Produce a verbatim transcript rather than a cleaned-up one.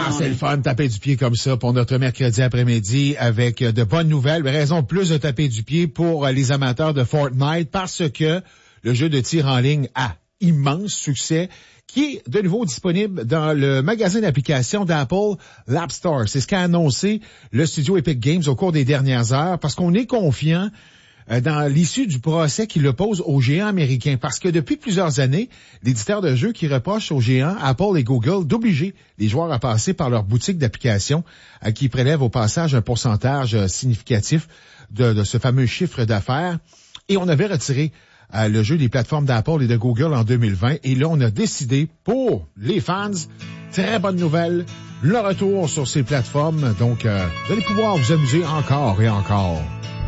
Ah, c'est le fun de taper du pied comme ça pour notre mercredi après-midi avec de bonnes nouvelles. Raison plus de taper du pied pour les amateurs de Fortnite parce que le jeu de tir en ligne a immense succès qui est de nouveau disponible dans le magasin d'applications d'Apple, l'App Store. C'est ce qu'a annoncé le studio Epic Games au cours des dernières heures parce qu'on est confiant dans l'issue du procès qui l'oppose aux géants américains. Parce que depuis plusieurs années, l'éditeur de jeux qui reproche aux géants Apple et Google d'obliger les joueurs à passer par leur boutique d'applications à qui prélèvent au passage un pourcentage significatif de, de ce fameux chiffre d'affaires. Et on avait retiré euh, le jeu des plateformes d'Apple et de Google en deux mille vingt. Et là, on a décidé pour les fans, très bonne nouvelle, le retour sur ces plateformes. Donc, euh, vous allez pouvoir vous amuser encore et encore.